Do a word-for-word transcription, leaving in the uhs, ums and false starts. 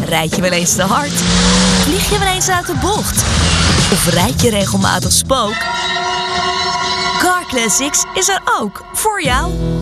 Rijd je wel eens te hard? Vlieg je wel eens uit de bocht? Of rijd je regelmatig spook? Car Classics is er ook voor jou.